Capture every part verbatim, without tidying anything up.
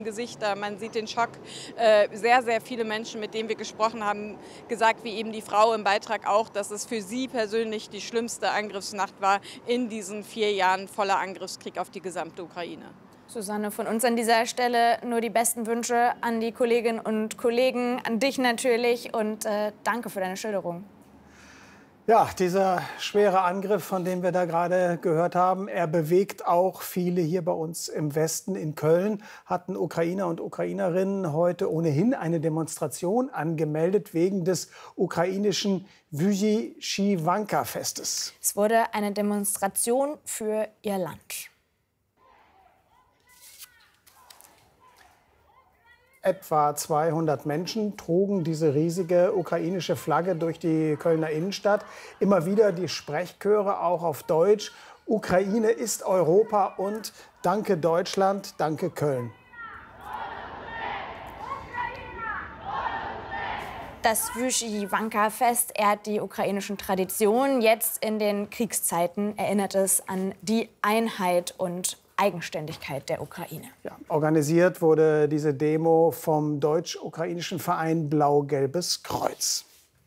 Gesichter, man sieht den Schock. Äh, sehr, sehr viele Menschen, mit denen wir gesprochen haben, gesagt, wie eben die Frau im Beitrag auch, dass es für sie persönlich die schlimmste Angriffsnacht war in diesen vier Jahren voller Angriffskrieg auf die gesamte Ukraine. Susanne, von uns an dieser Stelle nur die besten Wünsche an die Kolleginnen und Kollegen, an dich natürlich und äh, danke für deine Schilderung. Ja, dieser schwere Angriff, von dem wir da gerade gehört haben, er bewegt auch viele hier bei uns im Westen. In Köln hatten Ukrainer und Ukrainerinnen heute ohnehin eine Demonstration angemeldet wegen des ukrainischen Wyszywanka-Festes. Es wurde eine Demonstration für ihr Land. Etwa zweihundert Menschen trugen diese riesige ukrainische Flagge durch die Kölner Innenstadt. Immer wieder die Sprechchöre, auch auf Deutsch. Ukraine ist Europa und danke Deutschland, danke Köln. Das Wyszywanka-Fest ehrt die ukrainischen Traditionen. Jetzt in den Kriegszeiten erinnert es an die Einheit und Eigenständigkeit der Ukraine. Ja, organisiert wurde diese Demo vom deutsch-ukrainischen Verein Blau-Gelbes Kreuz.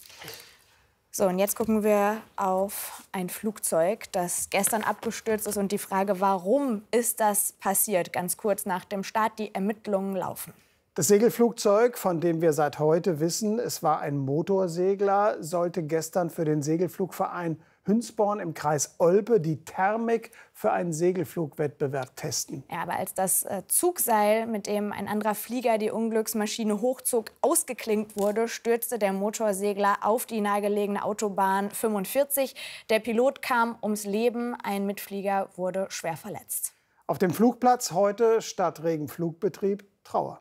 So, und jetzt gucken wir auf ein Flugzeug, das gestern abgestürzt ist. Und die Frage, warum ist das passiert? Ganz kurz nach dem Start, die Ermittlungen laufen. Das Segelflugzeug, von dem wir seit heute wissen, es war ein Motorsegler, sollte gestern für den Segelflugverein Hünsborn im Kreis Olpe die Thermik für einen Segelflugwettbewerb testen. Ja, aber als das äh, Zugseil, mit dem ein anderer Flieger die Unglücksmaschine hochzog, ausgeklinkt wurde, stürzte der Motorsegler auf die nahegelegene Autobahn fünfundvierzig. Der Pilot kam ums Leben, ein Mitflieger wurde schwer verletzt. Auf dem Flugplatz heute statt Regenflugbetrieb Trauer.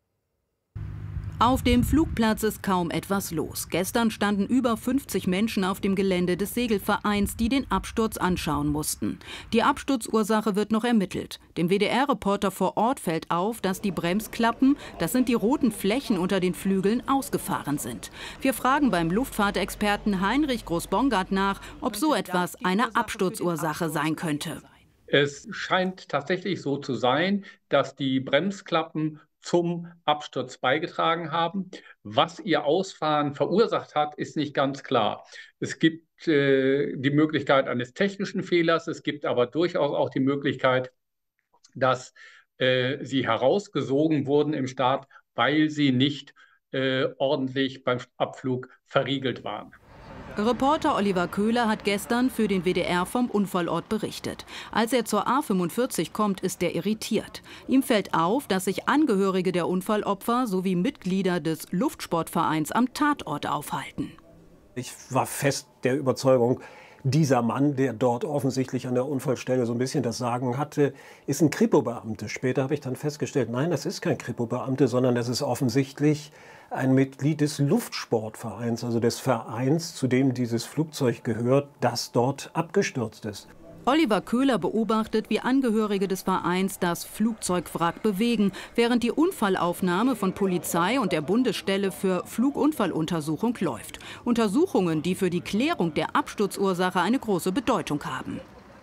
Auf dem Flugplatz ist kaum etwas los. Gestern standen über fünfzig Menschen auf dem Gelände des Segelvereins, die den Absturz anschauen mussten. Die Absturzursache wird noch ermittelt. Dem W D R-Reporter vor Ort fällt auf, dass die Bremsklappen, das sind die roten Flächen unter den Flügeln, ausgefahren sind. Wir fragen beim Luftfahrtexperten Heinrich Groß-Bongard nach, ob so etwas eine Absturzursache sein könnte. Es scheint tatsächlich so zu sein, dass die Bremsklappen zum Absturz beigetragen haben. Was ihr Ausfahren verursacht hat, ist nicht ganz klar. Es gibt äh, die Möglichkeit eines technischen Fehlers, es gibt aber durchaus auch die Möglichkeit, dass äh, sie herausgesogen wurden im Start, weil sie nicht äh, ordentlich beim Abflug verriegelt waren. Reporter Oliver Köhler hat gestern für den W D R vom Unfallort berichtet. Als er zur A fünfundvierzig kommt, ist er irritiert. Ihm fällt auf, dass sich Angehörige der Unfallopfer sowie Mitglieder des Luftsportvereins am Tatort aufhalten. Ich war fest der Überzeugung, dieser Mann, der dort offensichtlich an der Unfallstelle so ein bisschen das Sagen hatte, ist ein Kripo-Beamte. Später habe ich dann festgestellt, nein, das ist kein Kripo-Beamte, sondern das ist offensichtlich ein Mitglied des Luftsportvereins, also des Vereins, zu dem dieses Flugzeug gehört, das dort abgestürzt ist. Oliver Köhler beobachtet, wie Angehörige des Vereins das Flugzeugwrack bewegen, während die Unfallaufnahme von Polizei und der Bundesstelle für Flugunfalluntersuchung läuft. Untersuchungen, die für die Klärung der Absturzursache eine große Bedeutung haben.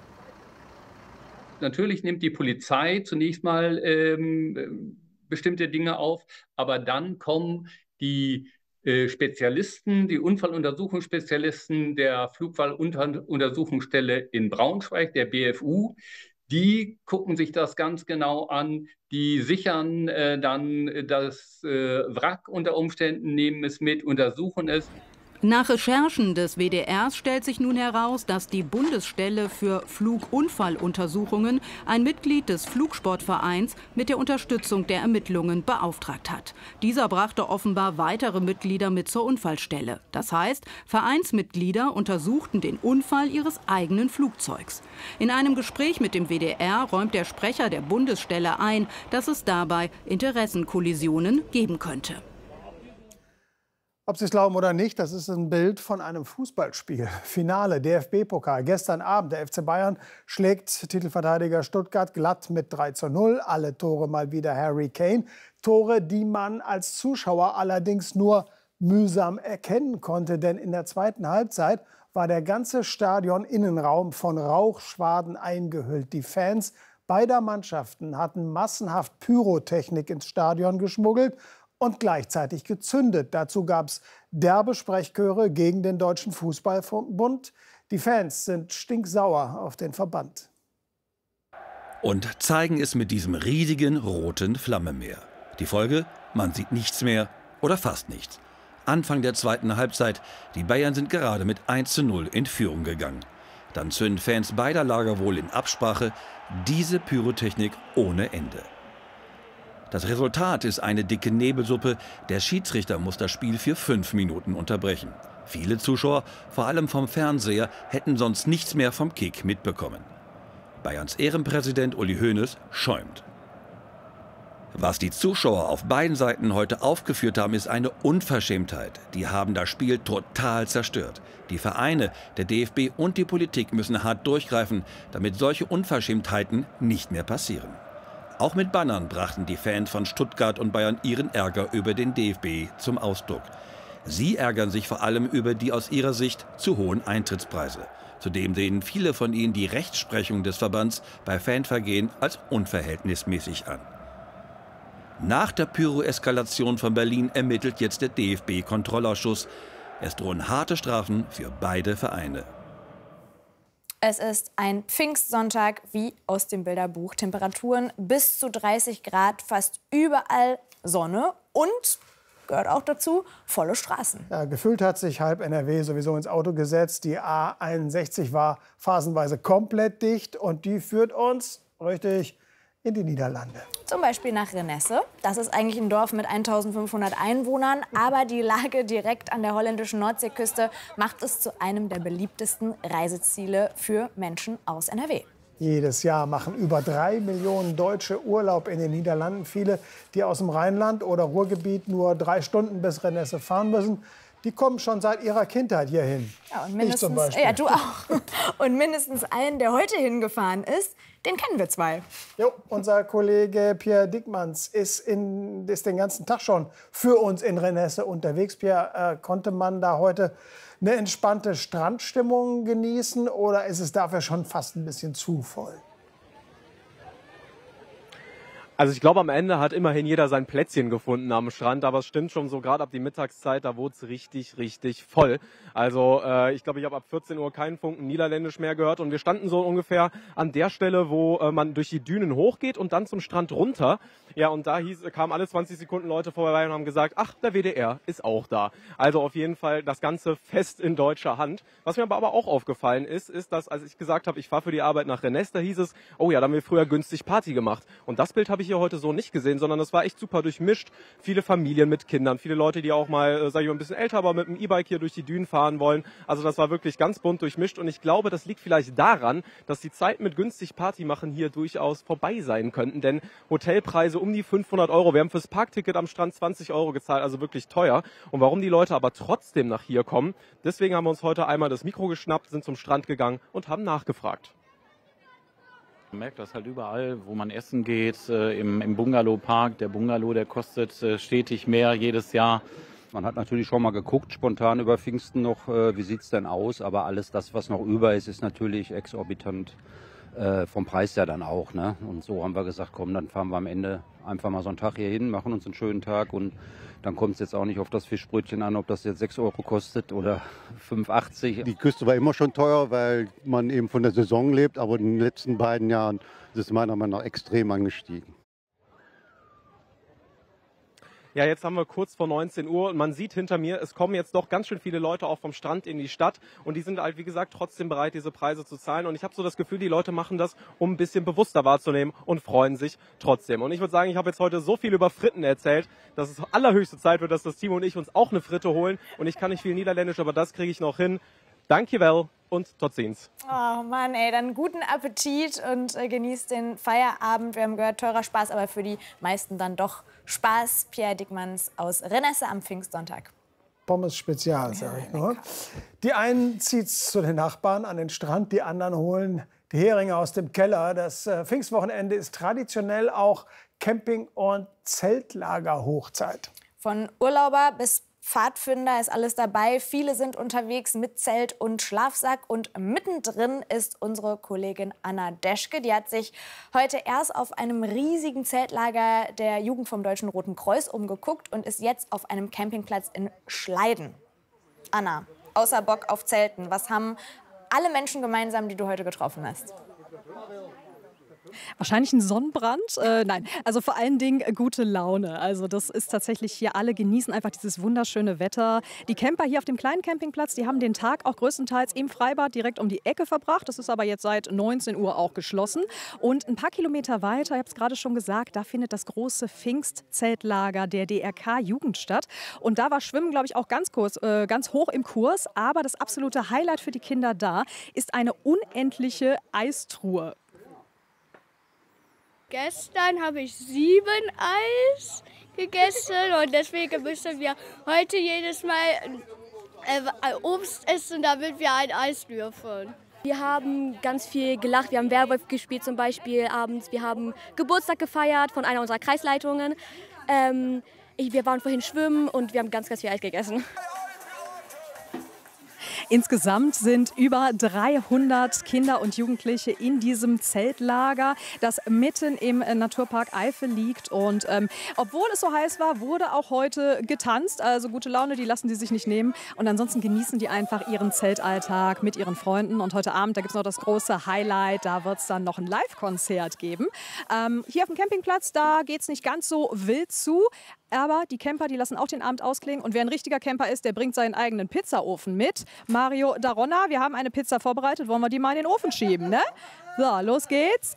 Natürlich nimmt die Polizei zunächst mal ähm, bestimmte Dinge auf, aber dann kommen die äh, Spezialisten, die Unfalluntersuchungsspezialisten der Flugfalluntersuchungsstelle in Braunschweig, der B F U, die gucken sich das ganz genau an, die sichern äh, dann das äh, Wrack unter Umständen, nehmen es mit, untersuchen es. Nach Recherchen des W D Rs stellt sich nun heraus, dass die Bundesstelle für Flugunfalluntersuchungen ein Mitglied des Flugsportvereins mit der Unterstützung der Ermittlungen beauftragt hat. Dieser brachte offenbar weitere Mitglieder mit zur Unfallstelle. Das heißt, Vereinsmitglieder untersuchten den Unfall ihres eigenen Flugzeugs. In einem Gespräch mit dem W D R räumt der Sprecher der Bundesstelle ein, dass es dabei Interessenkollisionen geben könnte. Ob Sie es glauben oder nicht, das ist ein Bild von einem Fußballspiel. Finale, D F B-Pokal. Gestern Abend, der F C Bayern schlägt Titelverteidiger Stuttgart glatt mit drei zu null. Alle Tore mal wieder Harry Kane. Tore, die man als Zuschauer allerdings nur mühsam erkennen konnte. Denn in der zweiten Halbzeit war der ganze Stadioninnenraum von Rauchschwaden eingehüllt. Die Fans beider Mannschaften hatten massenhaft Pyrotechnik ins Stadion geschmuggelt und gleichzeitig gezündet. Dazu gab es derbe Sprechchöre gegen den Deutschen Fußballbund. Die Fans sind stinksauer auf den Verband. Und zeigen es mit diesem riesigen roten Flammenmeer. Die Folge? Man sieht nichts mehr oder fast nichts. Anfang der zweiten Halbzeit. Die Bayern sind gerade mit eins zu null in Führung gegangen. Dann zünden Fans beider Lager wohl in Absprache diese Pyrotechnik ohne Ende. Das Resultat ist eine dicke Nebelsuppe. Der Schiedsrichter muss das Spiel für fünf Minuten unterbrechen. Viele Zuschauer, vor allem vom Fernseher, hätten sonst nichts mehr vom Kick mitbekommen. Bayerns Ehrenpräsident Uli Hoeneß schäumt. Was die Zuschauer auf beiden Seiten heute aufgeführt haben, ist eine Unverschämtheit. Die haben das Spiel total zerstört. Die Vereine, der D F B und die Politik müssen hart durchgreifen, damit solche Unverschämtheiten nicht mehr passieren. Auch mit Bannern brachten die Fans von Stuttgart und Bayern ihren Ärger über den D F B zum Ausdruck. Sie ärgern sich vor allem über die aus ihrer Sicht zu hohen Eintrittspreise. Zudem sehen viele von ihnen die Rechtsprechung des Verbands bei Fanvergehen als unverhältnismäßig an. Nach der Pyro-Eskalation von Berlin ermittelt jetzt der D F B-Kontrollausschuss. Es drohen harte Strafen für beide Vereine. Es ist ein Pfingstsonntag wie aus dem Bilderbuch. Temperaturen bis zu dreißig Grad, fast überall Sonne und, gehört auch dazu, volle Straßen. Ja, gefühlt hat sich halb N R W sowieso ins Auto gesetzt. Die A einundsechzig war phasenweise komplett dicht und die führt uns, richtig, in die Niederlande. Zum Beispiel nach Renesse. Das ist eigentlich ein Dorf mit eintausendfünfhundert Einwohnern. Aber die Lage direkt an der holländischen Nordseeküste macht es zu einem der beliebtesten Reiseziele für Menschen aus N R W. Jedes Jahr machen über drei Millionen Deutsche Urlaub in den Niederlanden. Viele, die aus dem Rheinland oder Ruhrgebiet nur drei Stunden bis Renesse fahren müssen, die kommen schon seit ihrer Kindheit hierhin. Ja, und ich mindestens, zum Beispiel. Ja, du auch. Und mindestens einen, der heute hingefahren ist, den kennen wir zwei. Jo, unser Kollege Pierre Dickmanns ist, in, ist den ganzen Tag schon für uns in Renesse unterwegs. Pierre, äh, konnte man da heute eine entspannte Strandstimmung genießen oder ist es dafür schon fast ein bisschen zu voll? Also ich glaube, am Ende hat immerhin jeder sein Plätzchen gefunden am Strand, aber es stimmt schon so, gerade ab die Mittagszeit, da wurde es richtig, richtig voll. Also äh, ich glaube, ich habe ab vierzehn Uhr keinen Funken Niederländisch mehr gehört und wir standen so ungefähr an der Stelle, wo äh, man durch die Dünen hochgeht und dann zum Strand runter. Ja, und da hieß, kamen alle zwanzig Sekunden Leute vorbei und haben gesagt, ach, der W D R ist auch da. Also auf jeden Fall das Ganze fest in deutscher Hand. Was mir aber auch aufgefallen ist, ist, dass als ich gesagt habe, ich fahre für die Arbeit nach Rennes, da hieß es, oh ja, da haben wir früher günstig Party gemacht. Und das Bild habe ich hier heute so nicht gesehen, sondern das war echt super durchmischt. Viele Familien mit Kindern, viele Leute, die auch mal, äh, sag ich mal, ein bisschen älter, aber mit dem E-Bike hier durch die Dünen fahren wollen. Also das war wirklich ganz bunt durchmischt und ich glaube, das liegt vielleicht daran, dass die Zeiten mit günstig Party machen hier durchaus vorbei sein könnten, denn Hotelpreise um die fünfhundert Euro. Wir haben fürs Parkticket am Strand zwanzig Euro gezahlt, also wirklich teuer. Und warum die Leute aber trotzdem nach hier kommen, deswegen haben wir uns heute einmal das Mikro geschnappt, sind zum Strand gegangen und haben nachgefragt. Man merkt das halt überall, wo man essen geht, äh, im, im Bungalow-Park. Der Bungalow, der kostet äh, stetig mehr jedes Jahr. Man hat natürlich schon mal geguckt, spontan über Pfingsten noch, äh, wie sieht es denn aus. Aber alles das, was noch über ist, ist natürlich exorbitant äh, vom Preis ja dann auch. Ne? Und so haben wir gesagt, komm, dann fahren wir am Ende einfach mal so einen Tag hier hin, machen uns einen schönen Tag. Und dann kommt es jetzt auch nicht auf das Fischbrötchen an, ob das jetzt sechs Euro kostet oder fünf achtzig. Die Küste war immer schon teuer, weil man eben von der Saison lebt. Aber in den letzten beiden Jahren ist es meiner Meinung nach extrem angestiegen. Ja, jetzt haben wir kurz vor neunzehn Uhr und man sieht hinter mir, es kommen jetzt doch ganz schön viele Leute auch vom Strand in die Stadt und die sind halt, wie gesagt, trotzdem bereit, diese Preise zu zahlen. Und ich habe so das Gefühl, die Leute machen das, um ein bisschen bewusster wahrzunehmen und freuen sich trotzdem. Und ich würde sagen, ich habe jetzt heute so viel über Fritten erzählt, dass es allerhöchste Zeit wird, dass das Team und ich uns auch eine Fritte holen. Und ich kann nicht viel Niederländisch, aber das kriege ich noch hin. Dankjewel und tot ziens. Oh Mann, ey, dann guten Appetit und äh, genießt den Feierabend. Wir haben gehört, teurer Spaß, aber für die meisten dann doch Spaß. Pierre Dickmanns aus Renesse am Pfingstsonntag. Pommes Spezial, sag ich nur. Die einen zieht's zu den Nachbarn an den Strand, die anderen holen die Heringe aus dem Keller. Das äh, Pfingstwochenende ist traditionell auch Camping- und Zeltlager-Hochzeit. Von Urlauber bis Pfadfinder ist alles dabei. Viele sind unterwegs mit Zelt und Schlafsack. Und mittendrin ist unsere Kollegin Anna Deschke. Die hat sich heute erst auf einem riesigen Zeltlager der Jugend vom Deutschen Roten Kreuz umgeguckt und ist jetzt auf einem Campingplatz in Schleiden. Anna, außer Bock auf Zelten, was haben alle Menschen gemeinsam, die du heute getroffen hast? Wahrscheinlich ein Sonnenbrand? Äh, nein, also vor allen Dingen gute Laune. Also das ist tatsächlich hier, alle genießen einfach dieses wunderschöne Wetter. Die Camper hier auf dem kleinen Campingplatz, die haben den Tag auch größtenteils im Freibad direkt um die Ecke verbracht. Das ist aber jetzt seit neunzehn Uhr auch geschlossen. Und ein paar Kilometer weiter, ich habe es gerade schon gesagt, da findet das große Pfingstzeltlager der D R K-Jugend statt. Und da war Schwimmen, glaube ich, auch ganz, kurz, äh, ganz hoch im Kurs. Aber das absolute Highlight für die Kinder da ist eine unendliche Eistruhe. Gestern habe ich sieben Eis gegessen und deswegen müssen wir heute jedes Mal äh, Obst essen, damit wir ein Eis dürfen. Wir haben ganz viel gelacht, wir haben Werwolf gespielt zum Beispiel abends, wir haben Geburtstag gefeiert von einer unserer Kreisleitungen. Ähm, ich, wir waren vorhin schwimmen und wir haben ganz, ganz viel Eis gegessen. Insgesamt sind über dreihundert Kinder und Jugendliche in diesem Zeltlager, das mitten im Naturpark Eifel liegt. Und ähm, obwohl es so heiß war, wurde auch heute getanzt. Also gute Laune, die lassen die sich nicht nehmen. Und ansonsten genießen die einfach ihren Zeltalltag mit ihren Freunden. Und heute Abend, da gibt es noch das große Highlight, da wird es dann noch ein Live-Konzert geben. Ähm, hier auf dem Campingplatz, da geht es nicht ganz so wild zu. Aber die Camper, die lassen auch den Abend ausklingen. Und wer ein richtiger Camper ist, der bringt seinen eigenen Pizzaofen mit. Mario Daronna, wir haben eine Pizza vorbereitet. Wollen wir die mal in den Ofen schieben, ne? So, los geht's.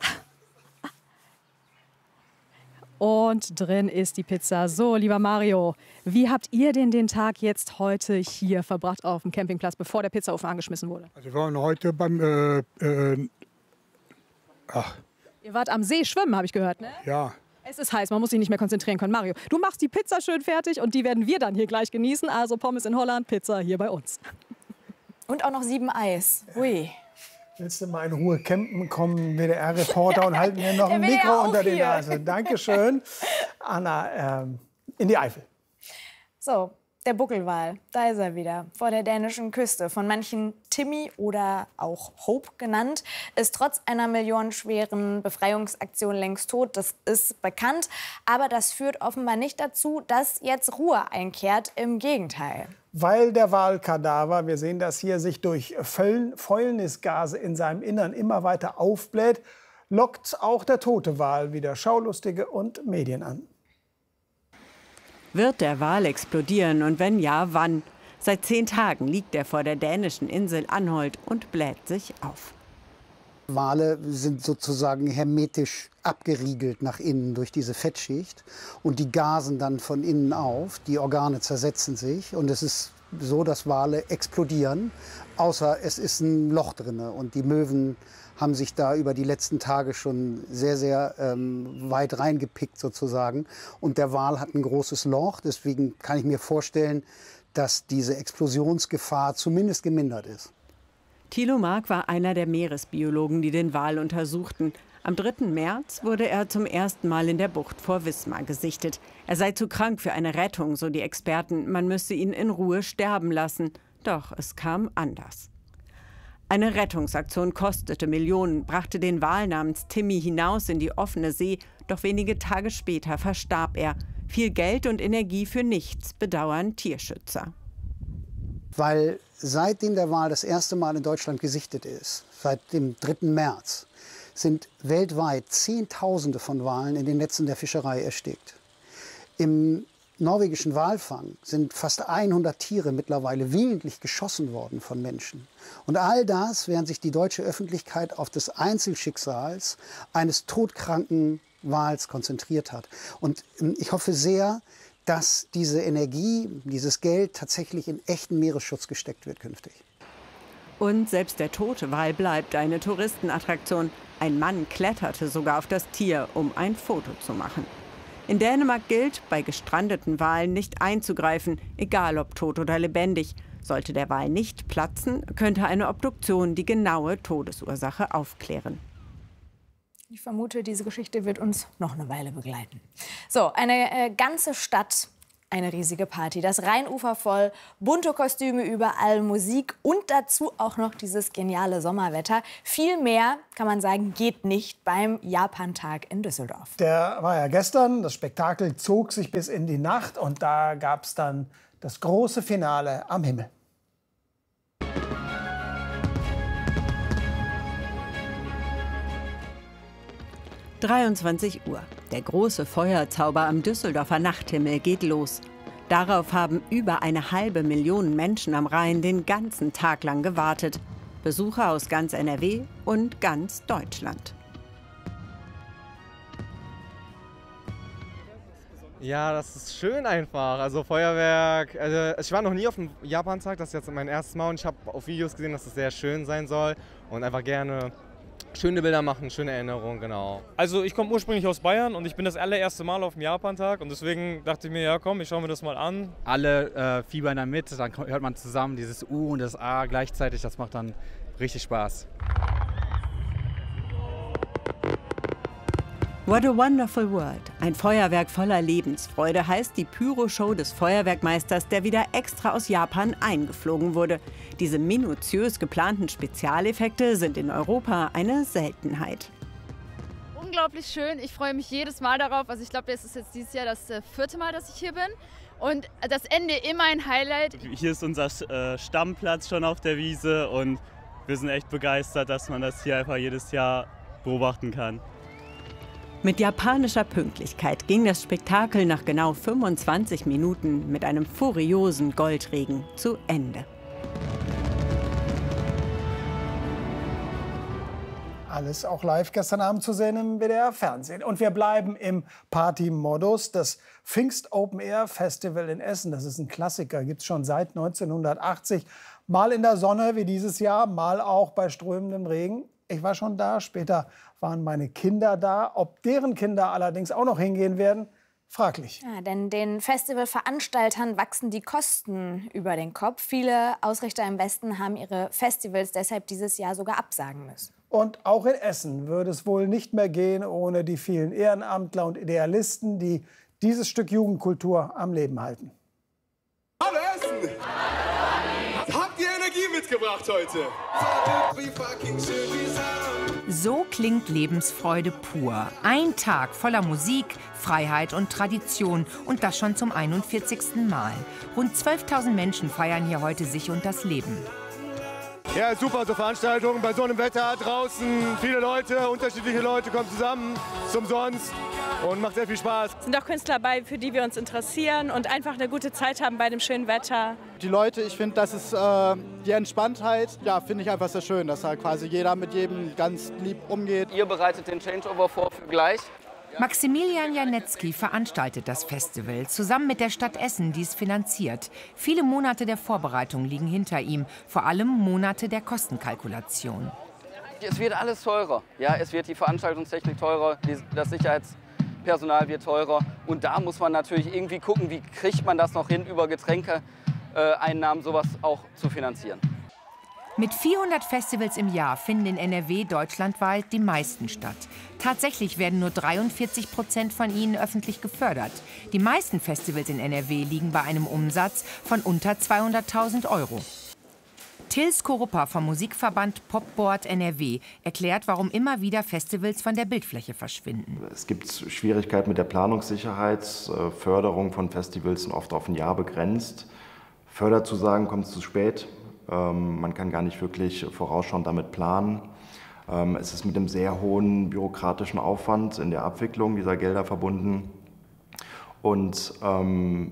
Und drin ist die Pizza. So, lieber Mario, wie habt ihr denn den Tag jetzt heute hier verbracht auf dem Campingplatz, bevor der Pizzaofen angeschmissen wurde? Also wir waren heute beim... Äh, äh, ach. Ihr wart am See schwimmen, habe ich gehört, ne? Ja. Es ist heiß, man muss sich nicht mehr konzentrieren können. Mario, du machst die Pizza schön fertig und die werden wir dann hier gleich genießen. Also Pommes in Holland, Pizza hier bei uns. Und auch noch sieben Eis. Ui. Willst du mal in Ruhe campen, kommen W D R-Reporter und halten mir noch ein Mikro unter die Nase. Dankeschön, Anna, ähm, in die Eifel. So, der Buckelwal, da ist er wieder, vor der dänischen Küste. Von manchen Timmy oder auch Hope genannt, ist trotz einer millionenschweren Befreiungsaktion längst tot. Das ist bekannt. Aber das führt offenbar nicht dazu, dass jetzt Ruhe einkehrt. Im Gegenteil. Weil der Walkadaver, wir sehen das hier, sich durch Fäulnisgase in seinem Innern immer weiter aufbläht, lockt auch der tote Wal wieder Schaulustige und Medien an. Wird der Wal explodieren und wenn ja, wann? Seit zehn Tagen liegt er vor der dänischen Insel Anholt und bläht sich auf. Wale sind sozusagen hermetisch abgeriegelt nach innen durch diese Fettschicht und die gasen dann von innen auf, die Organe zersetzen sich und es ist so, dass Wale explodieren, außer es ist ein Loch drin und die Möwen haben sich da über die letzten Tage schon sehr, sehr ähm, weit reingepickt sozusagen. Und der Wal hat ein großes Loch, deswegen kann ich mir vorstellen, dass diese Explosionsgefahr zumindest gemindert ist. Thilo Mark war einer der Meeresbiologen, die den Wal untersuchten. Am dritten März wurde er zum ersten Mal in der Bucht vor Wismar gesichtet. Er sei zu krank für eine Rettung, so die Experten. Man müsse ihn in Ruhe sterben lassen. Doch es kam anders. Eine Rettungsaktion kostete Millionen, brachte den Wal namens Timmy hinaus in die offene See. Doch wenige Tage später verstarb er. Viel Geld und Energie für nichts, bedauern Tierschützer. Weil seitdem der Wal das erste Mal in Deutschland gesichtet ist, seit dem dritten März, sind weltweit Zehntausende von Walen in den Netzen der Fischerei erstickt. Im norwegischen Walfang sind fast hundert Tiere mittlerweile willentlich geschossen worden von Menschen. Und all das, während sich die deutsche Öffentlichkeit auf das Einzelschicksals eines todkranken Wals konzentriert hat. Und ich hoffe sehr, dass diese Energie, dieses Geld tatsächlich in echten Meeresschutz gesteckt wird künftig. Und selbst der tote Wal bleibt eine Touristenattraktion. Ein Mann kletterte sogar auf das Tier, um ein Foto zu machen. In Dänemark gilt, bei gestrandeten Walen nicht einzugreifen, egal ob tot oder lebendig. Sollte der Wal nicht platzen, könnte eine Obduktion die genaue Todesursache aufklären. Ich vermute, diese Geschichte wird uns noch eine Weile begleiten. So, eine äh, ganze Stadt Eine riesige Party, das Rheinufer voll, bunte Kostüme überall, Musik und dazu auch noch dieses geniale Sommerwetter. Viel mehr, kann man sagen, geht nicht beim Japantag in Düsseldorf. Der war ja gestern, das Spektakel zog sich bis in die Nacht und da gab es dann das große Finale am Himmel. dreiundzwanzig Uhr. Der große Feuerzauber am Düsseldorfer Nachthimmel geht los. Darauf haben über eine halbe Million Menschen am Rhein den ganzen Tag lang gewartet. Besucher aus ganz N R W und ganz Deutschland. Ja, das ist schön einfach. Also Feuerwerk, also ich war noch nie auf dem Japantag, das ist jetzt mein erstes Mal und ich habe auf Videos gesehen, dass es sehr schön sein soll und einfach gerne schöne Bilder machen, schöne Erinnerungen, genau. Also ich komme ursprünglich aus Bayern und ich bin das allererste Mal auf dem Japantag und deswegen dachte ich mir, ja komm, ich schaue mir das mal an. Alle äh, fiebern da mit, dann hört man zusammen dieses U und das A gleichzeitig, das macht dann richtig Spaß. What a Wonderful World. Ein Feuerwerk voller Lebensfreude heißt die Pyro-Show des Feuerwerkmeisters, der wieder extra aus Japan eingeflogen wurde. Diese minutiös geplanten Spezialeffekte sind in Europa eine Seltenheit. Unglaublich schön. Ich freue mich jedes Mal darauf. Also ich glaube, es ist jetzt dieses Jahr das vierte Mal, dass ich hier bin. Und das Ende immer ein Highlight. Hier ist unser äh, Stammplatz schon auf der Wiese und wir sind echt begeistert, dass man das hier einfach jedes Jahr beobachten kann. Mit japanischer Pünktlichkeit ging das Spektakel nach genau fünfundzwanzig Minuten mit einem furiosen Goldregen zu Ende. Alles auch live gestern Abend zu sehen im W D R-Fernsehen. Und wir bleiben im Party-Modus. Das Pfingst Open Air Festival in Essen, das ist ein Klassiker, gibt es schon seit neunzehnhundertachtzig. Mal in der Sonne wie dieses Jahr, mal auch bei strömendem Regen. Ich war schon da, später waren meine Kinder da. Ob deren Kinder allerdings auch noch hingehen werden, fraglich. Ja, denn den Festivalveranstaltern wachsen die Kosten über den Kopf. Viele Ausrichter im Westen haben ihre Festivals deshalb dieses Jahr sogar absagen müssen. Und auch in Essen würde es wohl nicht mehr gehen ohne die vielen Ehrenamtler und Idealisten, die dieses Stück Jugendkultur am Leben halten. Hallo Essen! Habt ihr Energie mitgebracht heute? So klingt Lebensfreude pur. Ein Tag voller Musik, Freiheit und Tradition. Und das schon zum einundvierzigsten Mal. Rund zwölftausend Menschen feiern hier heute sich und das Leben. Ja, super, so Veranstaltungen bei so einem Wetter draußen. Viele Leute, unterschiedliche Leute kommen zusammen, ist umsonst und macht sehr viel Spaß. Es sind auch Künstler dabei, für die wir uns interessieren und einfach eine gute Zeit haben bei dem schönen Wetter. Die Leute, ich finde, das ist äh, die Entspanntheit, ja, finde ich einfach sehr schön, dass halt quasi jeder mit jedem ganz lieb umgeht. Ihr bereitet den Changeover vor für gleich. Maximilian Janetzky veranstaltet das Festival, zusammen mit der Stadt Essen, die es finanziert. Viele Monate der Vorbereitung liegen hinter ihm, vor allem Monate der Kostenkalkulation. Es wird alles teurer. Ja, es wird die Veranstaltungstechnik teurer, das Sicherheitspersonal wird teurer. Und da muss man natürlich irgendwie gucken, wie kriegt man das noch hin, über Getränkeeinnahmen sowas auch zu finanzieren. Mit vierhundert Festivals im Jahr finden in N R W deutschlandweit die meisten statt. Tatsächlich werden nur dreiundvierzig Prozent von ihnen öffentlich gefördert. Die meisten Festivals in N R W liegen bei einem Umsatz von unter zweihunderttausend Euro. Tils Koruppa vom Musikverband Popboard N R W erklärt, warum immer wieder Festivals von der Bildfläche verschwinden. Es gibt Schwierigkeiten mit der Planungssicherheit. Förderung von Festivals sind oft auf ein Jahr begrenzt. Förderzusagen kommt zu spät. Man kann gar nicht wirklich vorausschauend damit planen. Es ist mit einem sehr hohen bürokratischen Aufwand in der Abwicklung dieser Gelder verbunden. Und ähm,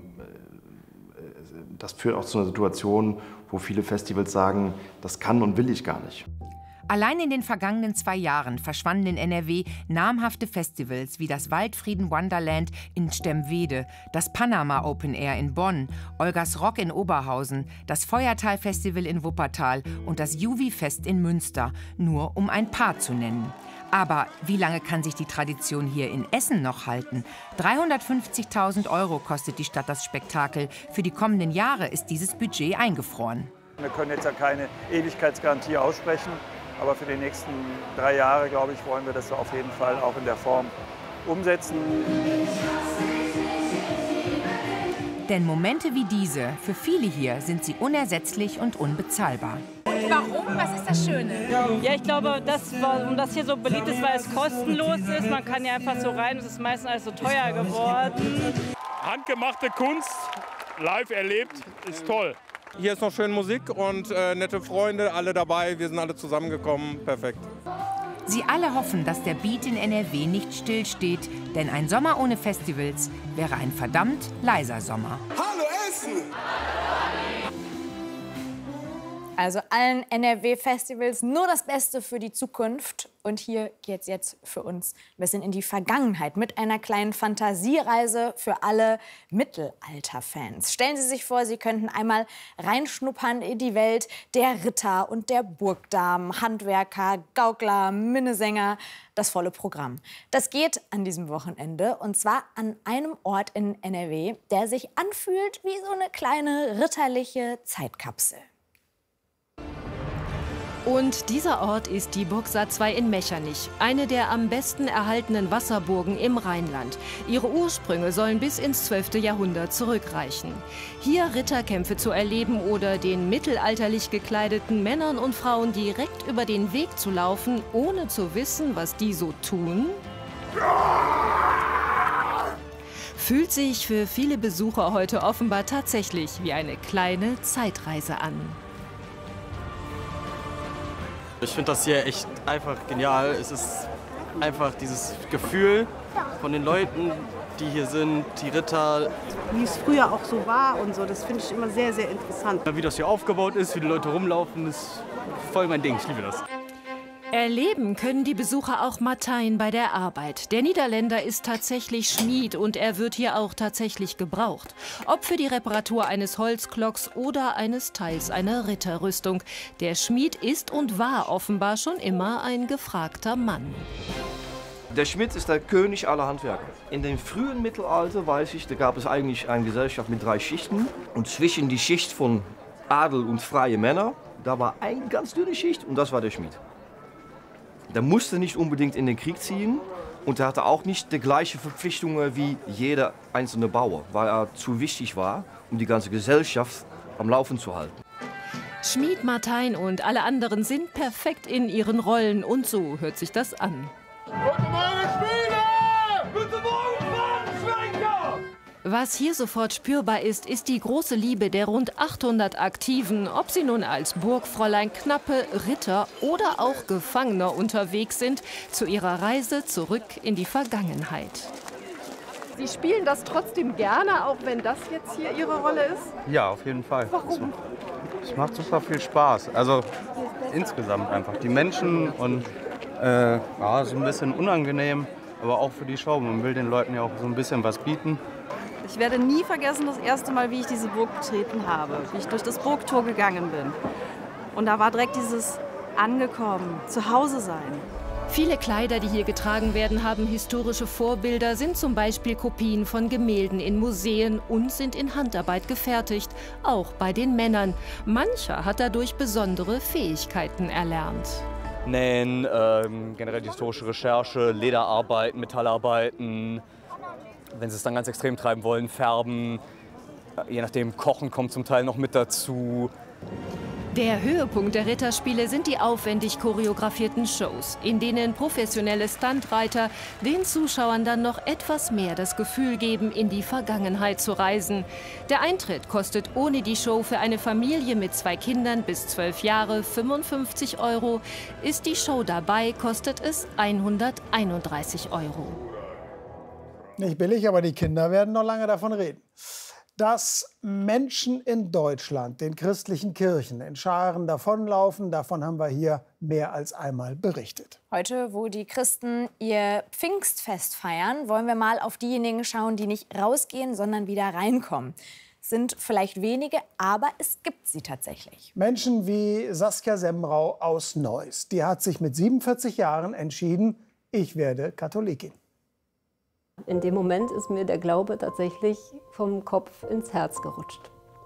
das führt auch zu einer Situation, wo viele Festivals sagen, das kann und will ich gar nicht. Allein in den vergangenen zwei Jahren verschwanden in N R W namhafte Festivals wie das Waldfrieden Wonderland in Stemwede, das Panama Open Air in Bonn, Olgas Rock in Oberhausen, das Feuertal Festival in Wuppertal und das Juvi-Fest in Münster, nur um ein paar zu nennen. Aber wie lange kann sich die Tradition hier in Essen noch halten? dreihundertfünfzigtausend Euro kostet die Stadt das Spektakel. Für die kommenden Jahre ist dieses Budget eingefroren. Wir können jetzt ja keine Ewigkeitsgarantie aussprechen. Aber für die nächsten drei Jahre, glaube ich, wollen wir das auf jeden Fall auch in der Form umsetzen. Denn Momente wie diese, für viele hier, sind sie unersetzlich und unbezahlbar. Und warum? Was ist das Schöne? Ja, ich glaube, das, warum das hier so beliebt ist, weil es kostenlos ist. Man kann ja einfach so rein, es ist meistens alles so teuer geworden. Handgemachte Kunst, live erlebt, ist toll. Hier ist noch schön Musik und äh, nette Freunde, alle dabei. Wir sind alle zusammengekommen. Perfekt. Sie alle hoffen, dass der Beat in N R W nicht stillsteht, denn ein Sommer ohne Festivals wäre ein verdammt leiser Sommer. Hallo Essen! Also allen N R W-Festivals nur das Beste für die Zukunft. Und hier geht's jetzt für uns ein bisschen in die Vergangenheit mit einer kleinen Fantasiereise für alle Mittelalter-Fans. Stellen Sie sich vor, Sie könnten einmal reinschnuppern in die Welt der Ritter und der Burgdamen, Handwerker, Gaukler, Minnesänger, das volle Programm. Das geht an diesem Wochenende und zwar an einem Ort in N R W, der sich anfühlt wie so eine kleine ritterliche Zeitkapsel. Und dieser Ort ist die Burg Saar zwei in Mechernich, eine der am besten erhaltenen Wasserburgen im Rheinland. Ihre Ursprünge sollen bis ins zwölfte Jahrhundert zurückreichen. Hier Ritterkämpfe zu erleben oder den mittelalterlich gekleideten Männern und Frauen direkt über den Weg zu laufen, ohne zu wissen, was die so tun, fühlt sich für viele Besucher heute offenbar tatsächlich wie eine kleine Zeitreise an. Ich finde das hier echt einfach genial. Es ist einfach dieses Gefühl von den Leuten, die hier sind, die Ritter. Wie es früher auch so war und so, das finde ich immer sehr, sehr interessant. Wie das hier aufgebaut ist, wie die Leute rumlaufen, ist voll mein Ding. Ich liebe das. Erleben können die Besucher auch Martijn bei der Arbeit. Der Niederländer ist tatsächlich Schmied und er wird hier auch tatsächlich gebraucht. Ob für die Reparatur eines Holzklocks oder eines Teils einer Ritterrüstung. Der Schmied ist und war offenbar schon immer ein gefragter Mann. Der Schmied ist der König aller Handwerker. In dem frühen Mittelalter, weiß ich, da gab es eigentlich eine Gesellschaft mit drei Schichten. Und zwischen die Schicht von Adel und freie Männer, da war eine ganz dünne Schicht und das war der Schmied. Der musste nicht unbedingt in den Krieg ziehen und er hatte auch nicht die gleichen Verpflichtungen wie jeder einzelne Bauer, weil er zu wichtig war, um die ganze Gesellschaft am Laufen zu halten. Schmied Martijn und alle anderen sind perfekt in ihren Rollen und so hört sich das an. Guten Morgen, Spieler! Guten Morgen, Fahnenschwenker! Was hier sofort spürbar ist, ist die große Liebe der rund achthundert Aktiven, ob sie nun als Burgfräulein, Knappe, Ritter oder auch Gefangener unterwegs sind, zu ihrer Reise zurück in die Vergangenheit. Sie spielen das trotzdem gerne, auch wenn das jetzt hier Ihre Rolle ist? Ja, auf jeden Fall. Warum? Es macht super viel Spaß. Also insgesamt einfach. Die Menschen und äh, ja, so ein bisschen unangenehm, aber auch für die Show. Man will den Leuten ja auch so ein bisschen was bieten. Ich werde nie vergessen, das erste Mal, wie ich diese Burg betreten habe, wie ich durch das Burgtor gegangen bin. Und da war direkt dieses Angekommen, zu Hause sein. Viele Kleider, die hier getragen werden, haben historische Vorbilder, sind zum Beispiel Kopien von Gemälden in Museen und sind in Handarbeit gefertigt, auch bei den Männern. Mancher hat dadurch besondere Fähigkeiten erlernt. Nähen, ähm, generell die historische Recherche, Lederarbeiten, Metallarbeiten. Wenn sie es dann ganz extrem treiben wollen, färben, je nachdem, Kochen kommt zum Teil noch mit dazu. Der Höhepunkt der Ritterspiele sind die aufwendig choreografierten Shows, in denen professionelle Stuntreiter den Zuschauern dann noch etwas mehr das Gefühl geben, in die Vergangenheit zu reisen. Der Eintritt kostet ohne die Show für eine Familie mit zwei Kindern bis zwölf Jahre fünfundfünfzig Euro. Ist die Show dabei, kostet es hunderteinunddreißig Euro. Nicht billig, aber die Kinder werden noch lange davon reden. Dass Menschen in Deutschland den christlichen Kirchen in Scharen davonlaufen, davon haben wir hier mehr als einmal berichtet. Heute, wo die Christen ihr Pfingstfest feiern, wollen wir mal auf diejenigen schauen, die nicht rausgehen, sondern wieder reinkommen. Es sind vielleicht wenige, aber es gibt sie tatsächlich. Menschen wie Saskia Semrau aus Neuss. Die hat sich mit siebenundvierzig Jahren entschieden, ich werde Katholikin. In dem Moment ist mir der Glaube tatsächlich vom Kopf ins Herz gerutscht.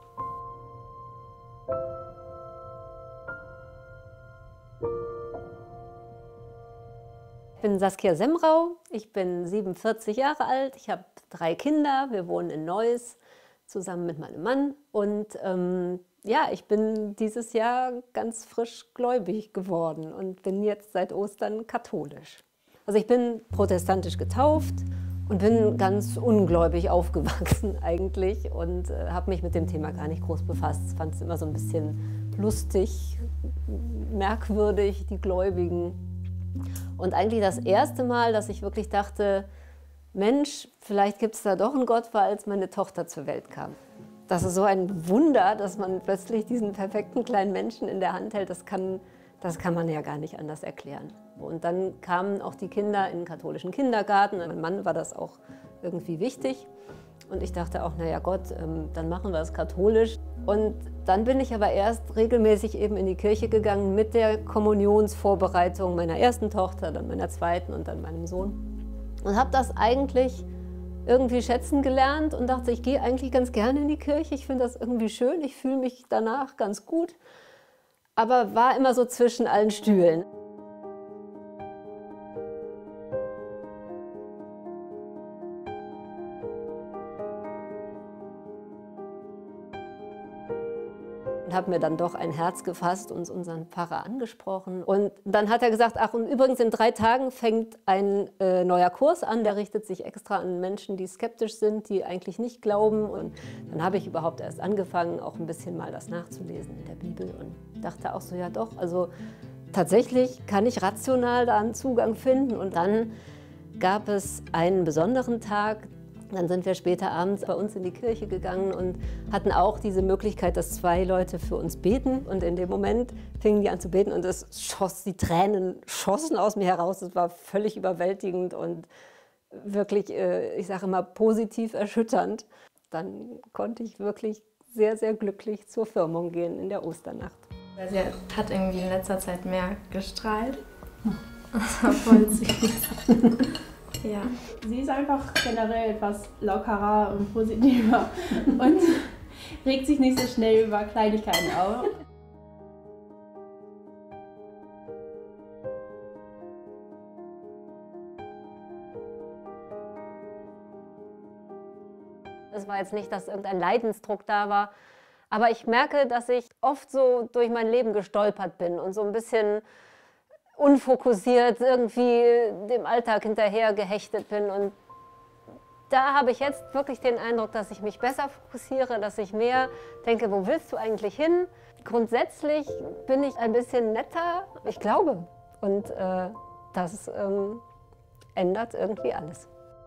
Ich bin Saskia Semrau, ich bin siebenundvierzig Jahre alt, ich habe drei Kinder, wir wohnen in Neuss. zusammen mit meinem Mann. Und ähm, ja, ich bin dieses Jahr ganz frisch gläubig geworden und bin jetzt seit Ostern katholisch. Also ich bin protestantisch getauft und bin ganz ungläubig aufgewachsen eigentlich und äh, habe mich mit dem Thema gar nicht groß befasst. Fand es immer so ein bisschen lustig, merkwürdig, die Gläubigen. Und eigentlich das erste Mal, dass ich wirklich dachte, Mensch, vielleicht gibt es da doch einen Gott, war, als meine Tochter zur Welt kam. Das ist so ein Wunder, dass man plötzlich diesen perfekten kleinen Menschen in der Hand hält. Das kann, das kann man ja gar nicht anders erklären. Und dann kamen auch die Kinder in den katholischen Kindergarten. Mein Mann war das auch irgendwie wichtig. Und ich dachte auch, naja Gott, ähm, dann machen wir es katholisch. Und dann bin ich aber erst regelmäßig eben in die Kirche gegangen mit der Kommunionsvorbereitung meiner ersten Tochter, dann meiner zweiten und dann meinem Sohn. Und habe das eigentlich irgendwie schätzen gelernt und dachte, ich gehe eigentlich ganz gerne in die Kirche. Ich finde das irgendwie schön, ich fühle mich danach ganz gut. Aber war immer so zwischen allen Stühlen. Und habe mir dann doch ein Herz gefasst und unseren Pfarrer angesprochen. Und dann hat er gesagt, ach und übrigens in drei Tagen fängt ein äh, neuer Kurs an, der richtet sich extra an Menschen, die skeptisch sind, die eigentlich nicht glauben. Und dann habe ich überhaupt erst angefangen, auch ein bisschen mal das nachzulesen in der Bibel und dachte auch so, ja doch, also tatsächlich kann ich rational da einen Zugang finden. Und dann gab es einen besonderen Tag. Dann sind wir später abends bei uns in die Kirche gegangen und hatten auch diese Möglichkeit, dass zwei Leute für uns beten. Und in dem Moment fingen die an zu beten und es schoss, die Tränen schossen aus mir heraus. Es war völlig überwältigend und wirklich, ich sage immer, positiv erschütternd. Dann konnte ich wirklich sehr, sehr glücklich zur Firmung gehen in der Osternacht. Sie hat irgendwie in letzter Zeit mehr gestrahlt. Das war voll süß. Ja. Sie ist einfach generell etwas lockerer und positiver und regt sich nicht so schnell über Kleinigkeiten auf. Es war jetzt nicht, dass irgendein Leidensdruck da war, aber ich merke, dass ich oft so durch mein Leben gestolpert bin und so ein bisschen unfokussiert irgendwie dem Alltag hinterher gehechtet bin. Und da habe ich jetzt wirklich den Eindruck, dass ich mich besser fokussiere, dass ich mehr denke, wo willst du eigentlich hin? Grundsätzlich bin ich ein bisschen netter, ich glaube. Und äh, das ähm, ändert irgendwie alles.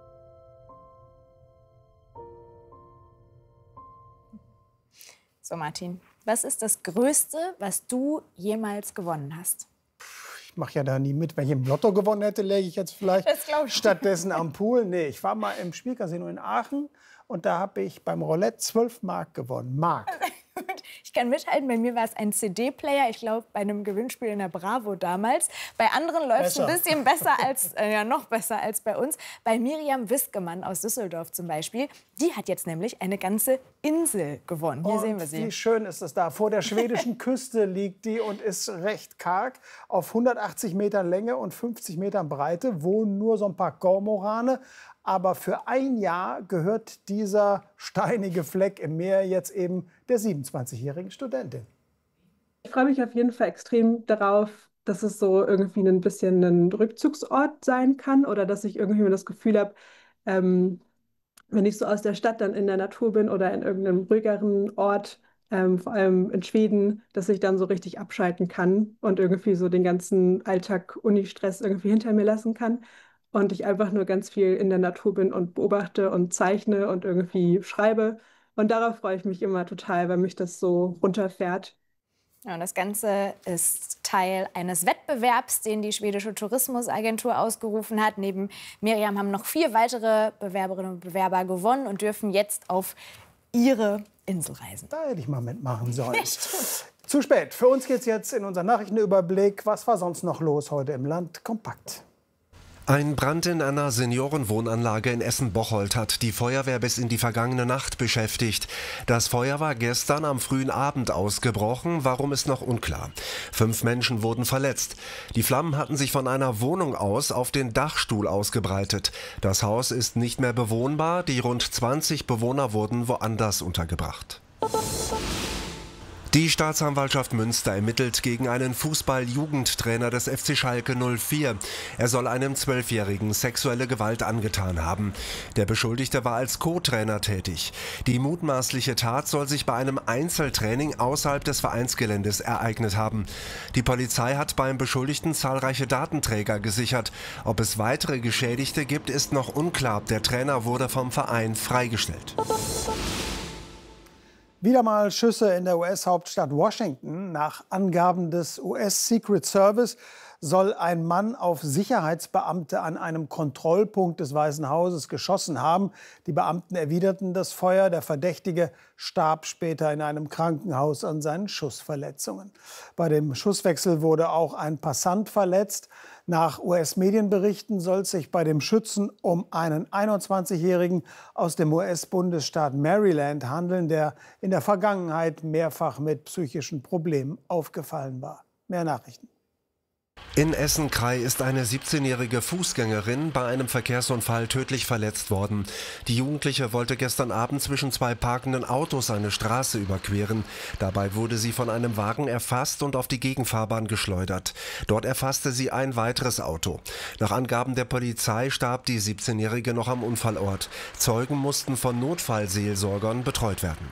So Martin, was ist das Größte, was du jemals gewonnen hast? Ich mache ja da nie mit. Wenn ich im Lotto gewonnen hätte, läge ich jetzt vielleicht stattdessen am Pool. Nee, ich war mal im Spielcasino in Aachen und da habe ich beim Roulette zwölf Mark gewonnen. Mark. Ich kann mithalten, bei mir war es ein C D-Player, ich glaube bei einem Gewinnspiel in der Bravo damals. Bei anderen läuft es ein bisschen besser als, äh, ja noch besser als bei uns. Bei Miriam Wiskemann aus Düsseldorf zum Beispiel, die hat jetzt nämlich eine ganze Insel gewonnen. Hier und sehen wir sie. Wie schön ist es da. Vor der schwedischen Küste liegt die und ist recht karg. Auf hundertachtzig Metern Länge und fünfzig Metern Breite wohnen nur so ein paar Kormorane. Aber für ein Jahr gehört dieser steinige Fleck im Meer jetzt eben der siebenundzwanzigjährigen Studentin. Ich freue mich auf jeden Fall extrem darauf, dass es so irgendwie ein bisschen ein Rückzugsort sein kann oder dass ich irgendwie das Gefühl habe, ähm, wenn ich so aus der Stadt dann in der Natur bin oder in irgendeinem ruhigeren Ort, ähm, vor allem in Schweden, dass ich dann so richtig abschalten kann und irgendwie so den ganzen Alltag, Uni-Stress irgendwie hinter mir lassen kann. Und ich einfach nur ganz viel in der Natur bin und beobachte und zeichne und irgendwie schreibe. Und darauf freue ich mich immer total, weil mich das so runterfährt. Ja, und das Ganze ist Teil eines Wettbewerbs, den die schwedische Tourismusagentur ausgerufen hat. Neben Miriam haben noch vier weitere Bewerberinnen und Bewerber gewonnen und dürfen jetzt auf ihre Insel reisen. Da hätte ich mal mitmachen sollen. Zu spät. Für uns geht es jetzt in unseren Nachrichtenüberblick. Was war sonst noch los heute im Land? Kompakt. Ein Brand in einer Seniorenwohnanlage in Essen-Bocholt hat die Feuerwehr bis in die vergangene Nacht beschäftigt. Das Feuer war gestern am frühen Abend ausgebrochen, warum ist noch unklar. Fünf Menschen wurden verletzt. Die Flammen hatten sich von einer Wohnung aus auf den Dachstuhl ausgebreitet. Das Haus ist nicht mehr bewohnbar, die rund zwanzig Bewohner wurden woanders untergebracht. Die Staatsanwaltschaft Münster ermittelt gegen einen Fußball-Jugendtrainer des F C Schalke null vier. Er soll einem Zwölfjährigen sexuelle Gewalt angetan haben. Der Beschuldigte war als Co-Trainer tätig. Die mutmaßliche Tat soll sich bei einem Einzeltraining außerhalb des Vereinsgeländes ereignet haben. Die Polizei hat beim Beschuldigten zahlreiche Datenträger gesichert. Ob es weitere Geschädigte gibt, ist noch unklar. Der Trainer wurde vom Verein freigestellt. Wieder mal Schüsse in der U S-Hauptstadt Washington. Nach Angaben des U S Secret Service soll ein Mann auf Sicherheitsbeamte an einem Kontrollpunkt des Weißen Hauses geschossen haben. Die Beamten erwiderten das Feuer. Der Verdächtige starb später in einem Krankenhaus an seinen Schussverletzungen. Bei dem Schusswechsel wurde auch ein Passant verletzt. Nach U S-Medienberichten soll es sich bei dem Schützen um einen einundzwanzigjährigen aus dem U S-Bundesstaat Maryland handeln, der in der Vergangenheit mehrfach mit psychischen Problemen aufgefallen war. Mehr Nachrichten. In Essen-Krei ist eine siebzehnjährige Fußgängerin bei einem Verkehrsunfall tödlich verletzt worden. Die Jugendliche wollte gestern Abend zwischen zwei parkenden Autos eine Straße überqueren. Dabei wurde sie von einem Wagen erfasst und auf die Gegenfahrbahn geschleudert. Dort erfasste sie ein weiteres Auto. Nach Angaben der Polizei starb die siebzehnjährige noch am Unfallort. Zeugen mussten von Notfallseelsorgern betreut werden.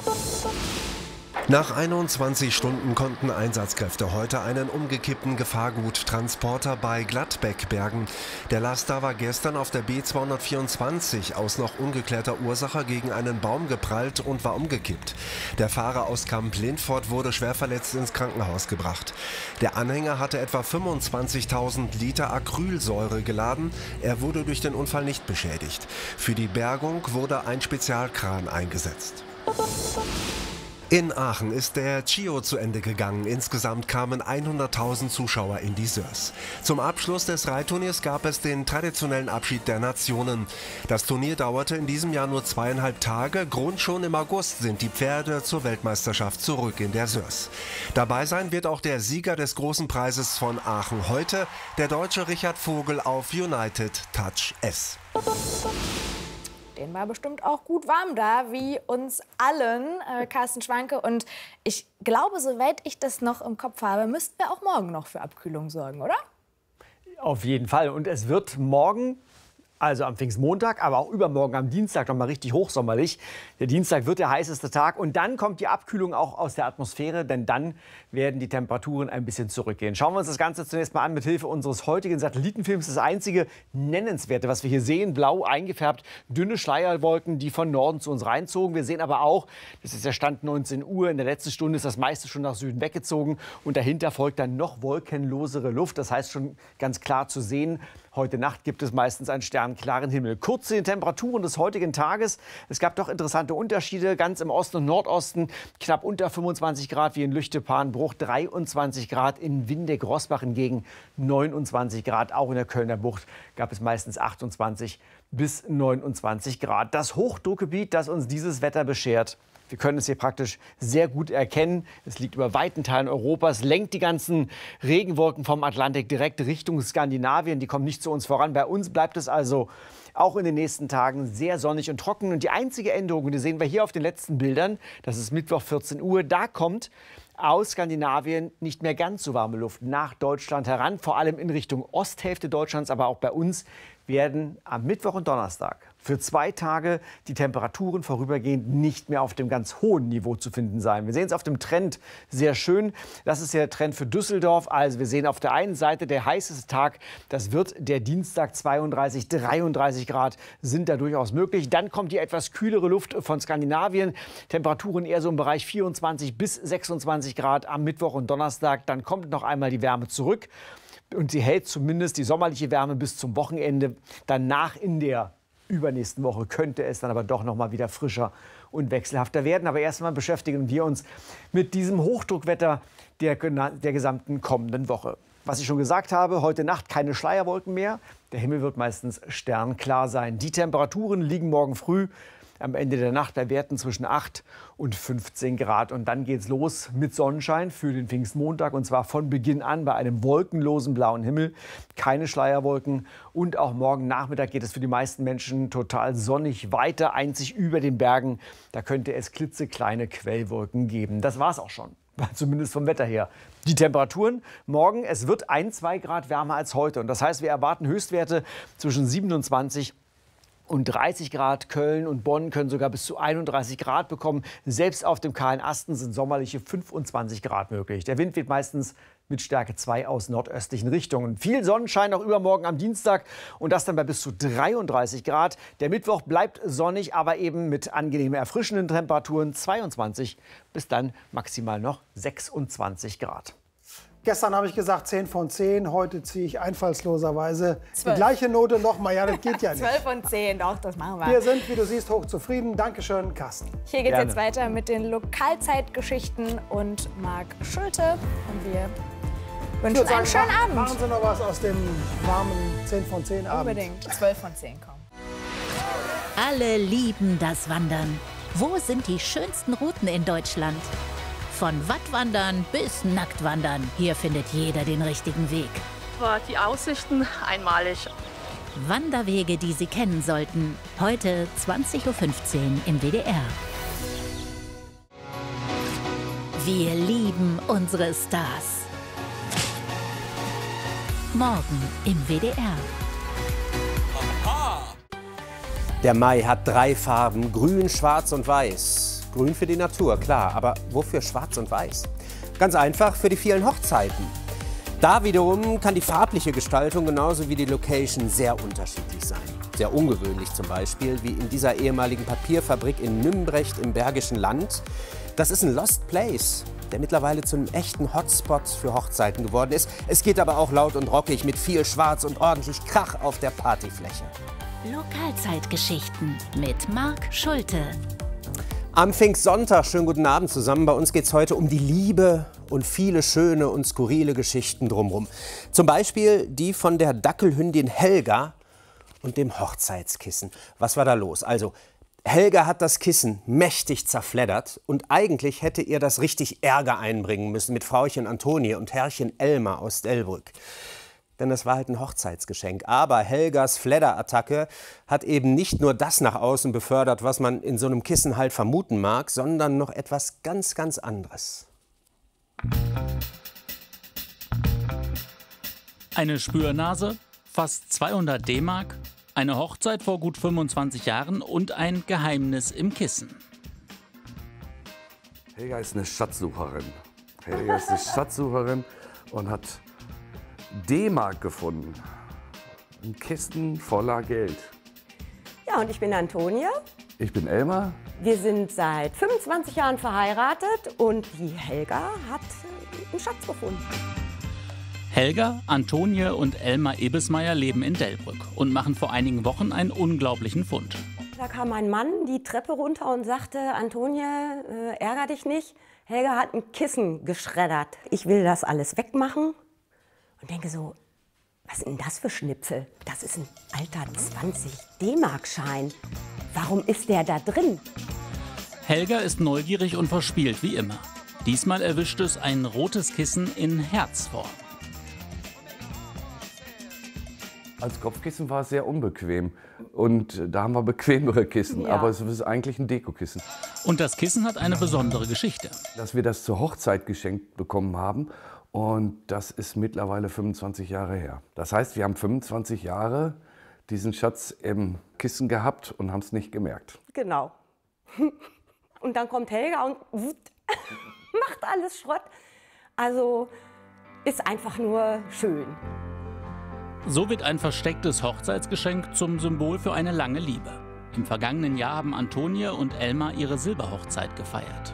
Nach einundzwanzig Stunden konnten Einsatzkräfte heute einen umgekippten Gefahrguttransporter bei Gladbeck bergen. Der Laster war gestern auf der B zweihundertvierundzwanzig aus noch ungeklärter Ursache gegen einen Baum geprallt und war umgekippt. Der Fahrer aus Kamp-Lindfort wurde schwer verletzt ins Krankenhaus gebracht. Der Anhänger hatte etwa fünfundzwanzigtausend Liter Acrylsäure geladen. Er wurde durch den Unfall nicht beschädigt. Für die Bergung wurde ein Spezialkran eingesetzt. In Aachen ist der Chio zu Ende gegangen. Insgesamt kamen hunderttausend Zuschauer in die Sörs. Zum Abschluss des Reitturniers gab es den traditionellen Abschied der Nationen. Das Turnier dauerte in diesem Jahr nur zweieinhalb Tage. Grund: schon im August sind die Pferde zur Weltmeisterschaft zurück in der Sörs. Dabei sein wird auch der Sieger des großen Preises von Aachen heute, der Deutsche Richard Vogel auf United Touch S. Den war bestimmt auch gut warm da, wie uns allen, äh, Carsten Schwanke. Und ich glaube, soweit ich das noch im Kopf habe, müssten wir auch morgen noch für Abkühlung sorgen, oder? Auf jeden Fall. Und es wird morgen, also am Pfingstmontag, aber auch übermorgen am Dienstag noch mal richtig hochsommerlich. Der Dienstag wird der heißeste Tag und dann kommt die Abkühlung auch aus der Atmosphäre, denn dann werden die Temperaturen ein bisschen zurückgehen. Schauen wir uns das Ganze zunächst mal an mit Hilfe unseres heutigen Satellitenfilms. Das einzige Nennenswerte, was wir hier sehen, blau eingefärbt, dünne Schleierwolken, die von Norden zu uns reinzogen. Wir sehen aber auch, das ist der Stand neunzehn Uhr, in der letzten Stunde ist das meiste schon nach Süden weggezogen und dahinter folgt dann noch wolkenlosere Luft. Das heißt schon ganz klar zu sehen, heute Nacht gibt es meistens einen sternklaren Himmel. Kurz zu den Temperaturen des heutigen Tages. Es gab doch interessante Unterschiede. Ganz im Osten und Nordosten knapp unter fünfundzwanzig Grad wie in Lüchte-Pahnbruch, dreiundzwanzig Grad in Windeck-Rossbach, hingegen neunundzwanzig Grad. Auch in der Kölner Bucht gab es meistens achtundzwanzig bis neunundzwanzig Grad. Das Hochdruckgebiet, das uns dieses Wetter beschert, wir können es hier praktisch sehr gut erkennen. Es liegt über weiten Teilen Europas, lenkt die ganzen Regenwolken vom Atlantik direkt Richtung Skandinavien. Die kommen nicht zu uns voran. Bei uns bleibt es also auch in den nächsten Tagen sehr sonnig und trocken. Und die einzige Änderung, und die sehen wir hier auf den letzten Bildern, das ist Mittwoch vierzehn Uhr, da kommt aus Skandinavien nicht mehr ganz so warme Luft nach Deutschland heran, vor allem in Richtung Osthälfte Deutschlands, aber auch bei uns werden am Mittwoch und Donnerstag für zwei Tage die Temperaturen vorübergehend nicht mehr auf dem ganz hohen Niveau zu finden sein. Wir sehen es auf dem Trend sehr schön. Das ist der Trend für Düsseldorf. Also wir sehen auf der einen Seite der heißeste Tag, das wird der Dienstag, zweiunddreißig, dreiunddreißig Grad sind da durchaus möglich. Dann kommt die etwas kühlere Luft von Skandinavien. Temperaturen eher so im Bereich vierundzwanzig bis sechsundzwanzig Grad am Mittwoch und Donnerstag. Dann kommt noch einmal die Wärme zurück. Und sie hält zumindest die sommerliche Wärme bis zum Wochenende. Danach in der übernächsten Woche könnte es dann aber doch noch mal wieder frischer und wechselhafter werden. Aber erstmal beschäftigen wir uns mit diesem Hochdruckwetter der, der gesamten kommenden Woche. Was ich schon gesagt habe, heute Nacht keine Schleierwolken mehr. Der Himmel wird meistens sternklar sein. Die Temperaturen liegen morgen früh am Ende der Nacht bei Werten zwischen acht und fünfzehn Grad. Und dann geht's los mit Sonnenschein für den Pfingstmontag. Und zwar von Beginn an bei einem wolkenlosen blauen Himmel. Keine Schleierwolken. Und auch morgen Nachmittag geht es für die meisten Menschen total sonnig weiter. Einzig über den Bergen, da könnte es klitzekleine Quellwolken geben. Das war's auch schon. Zumindest vom Wetter her. Die Temperaturen morgen, es wird ein, zwei Grad wärmer als heute. Und das heißt, wir erwarten Höchstwerte zwischen siebenundzwanzig und dreißig Grad. Köln und Bonn können sogar bis zu einunddreißig Grad bekommen. Selbst auf dem kahlen Asten sind sommerliche fünfundzwanzig Grad möglich. Der Wind weht meistens mit Stärke zwei aus nordöstlichen Richtungen. Viel Sonnenschein auch übermorgen am Dienstag und das dann bei bis zu dreiunddreißig Grad. Der Mittwoch bleibt sonnig, aber eben mit angenehmen erfrischenden Temperaturen zweiundzwanzig bis dann maximal noch sechsundzwanzig Grad. Gestern habe ich gesagt zehn von zehn, heute ziehe ich einfallsloserweise die gleiche Note nochmal. Ja, das geht ja nicht. zwölf von zehn, doch, das machen wir. Wir sind, wie du siehst, hochzufrieden. Dankeschön, Carsten. Hier geht es jetzt weiter mit den Lokalzeitgeschichten und Marc Schulte. Und wir wünschen sagen, einen schönen machen, Abend. Machen Sie noch was aus dem warmen zehn von zehn Abend. Unbedingt. zwölf von zehn kommen. Alle lieben das Wandern. Wo sind die schönsten Routen in Deutschland? Von Wattwandern bis Nacktwandern. Hier findet jeder den richtigen Weg. War die Aussichten einmalig. Wanderwege, die Sie kennen sollten. Heute zwanzig Uhr fünfzehn im W D R. Wir lieben unsere Stars. Morgen im W D R. Der Mai hat drei Farben, grün, schwarz und weiß. Grün für die Natur, klar, aber wofür schwarz und weiß? Ganz einfach für die vielen Hochzeiten. Da wiederum kann die farbliche Gestaltung genauso wie die Location sehr unterschiedlich sein. Sehr ungewöhnlich zum Beispiel, wie in dieser ehemaligen Papierfabrik in Nümbrecht im Bergischen Land. Das ist ein Lost Place, der mittlerweile zu einem echten Hotspot für Hochzeiten geworden ist. Es geht aber auch laut und rockig mit viel Schwarz und ordentlich Krach auf der Partyfläche. Lokalzeitgeschichten mit Marc Schulte. Am Pfingstsonntag, schönen guten Abend zusammen. Bei uns geht es heute um die Liebe und viele schöne und skurrile Geschichten drumherum. Zum Beispiel die von der Dackelhündin Helga und dem Hochzeitskissen. Was war da los? Also, Helga hat das Kissen mächtig zerfleddert und eigentlich hätte ihr das richtig Ärger einbringen müssen mit Frauchen Antonie und Herrchen Elmar aus Delbrück. Denn das war halt ein Hochzeitsgeschenk. Aber Helgas Fledderattacke hat eben nicht nur das nach außen befördert, was man in so einem Kissen halt vermuten mag, sondern noch etwas ganz, ganz anderes. Eine Spürnase, fast zweihundert D-Mark, eine Hochzeit vor gut fünfundzwanzig Jahren und ein Geheimnis im Kissen. Helga ist eine Schatzsucherin. Helga ist eine Schatzsucherin und hat D-Mark gefunden. Ein Kisten voller Geld. Ja, und ich bin Antonia. Ich bin Elmar. Wir sind seit fünfundzwanzig Jahren verheiratet und die Helga hat einen Schatz gefunden. Helga, Antonie und Elmar Ebesmeier leben in Delbrück und machen vor einigen Wochen einen unglaublichen Fund. Da kam ein Mann die Treppe runter und sagte, Antonie, äh, ärger dich nicht. Helga hat ein Kissen geschreddert. Ich will das alles wegmachen. Und denke so, was ist denn das für Schnipsel? Das ist ein alter zwanzig D-Mark-Schein. Warum ist der da drin? Helga ist neugierig und verspielt wie immer. Diesmal erwischt es ein rotes Kissen in Herzform. Als Kopfkissen war es sehr unbequem. Und da haben wir bequemere Kissen. Ja. Aber es ist eigentlich ein Dekokissen. Und das Kissen hat eine besondere Geschichte. Dass wir das zur Hochzeit geschenkt bekommen haben. Und das ist mittlerweile fünfundzwanzig Jahre her. Das heißt, wir haben fünfundzwanzig Jahre diesen Schatz im Kissen gehabt und haben es nicht gemerkt. Genau. Und dann kommt Helga und macht alles Schrott. Also ist einfach nur schön. So wird ein verstecktes Hochzeitsgeschenk zum Symbol für eine lange Liebe. Im vergangenen Jahr haben Antonie und Elmar ihre Silberhochzeit gefeiert.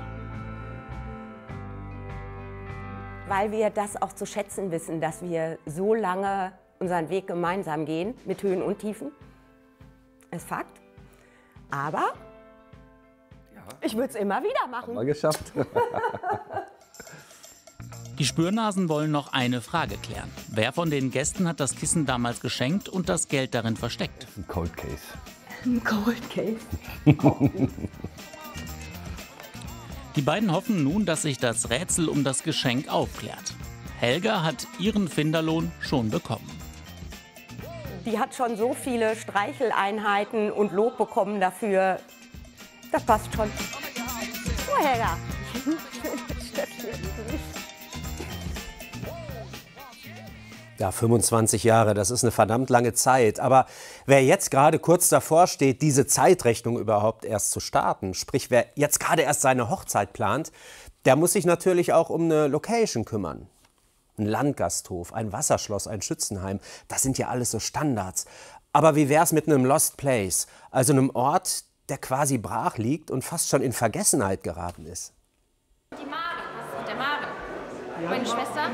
Weil wir das auch zu schätzen wissen, dass wir so lange unseren Weg gemeinsam gehen, mit Höhen und Tiefen. Ist Fakt. Aber ja. Ich würde es immer wieder machen. Haben wir geschafft. Die Spürnasen wollen noch eine Frage klären. Wer von den Gästen hat das Kissen damals geschenkt und das Geld darin versteckt? Ein Cold Case. Ein Cold Case. Die beiden hoffen nun, dass sich das Rätsel um das Geschenk aufklärt. Helga hat ihren Finderlohn schon bekommen. Die hat schon so viele Streicheleinheiten und Lob bekommen dafür. Das passt schon. Oh, Helga. Ja, fünfundzwanzig Jahre, das ist eine verdammt lange Zeit. Aber wer jetzt gerade kurz davor steht, diese Zeitrechnung überhaupt erst zu starten, sprich wer jetzt gerade erst seine Hochzeit plant, der muss sich natürlich auch um eine Location kümmern. Ein Landgasthof, ein Wasserschloss, ein Schützenheim, das sind ja alles so Standards. Aber wie wär's mit einem Lost Place, also einem Ort, der quasi brach liegt und fast schon in Vergessenheit geraten ist? Die Maren, was ist mit der Maren? Meine Schwester?